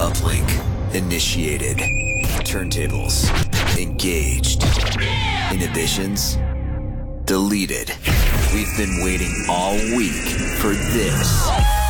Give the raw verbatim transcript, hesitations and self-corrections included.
Uplink. Initiated. Turntables. Engaged. Inhibitions. Deleted. We've been waiting all week for this.